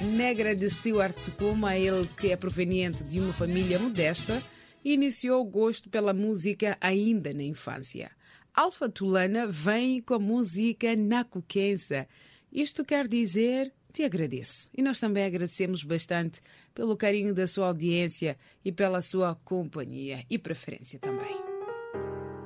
negra de Stuart Sukuma, ele que é proveniente de uma família modesta, iniciou o gosto pela música ainda na infância. Alfa Tulana vem com a música nacuquense. Isto quer dizer, te agradeço. E nós também agradecemos bastante pelo carinho da sua audiência e pela sua companhia e preferência também.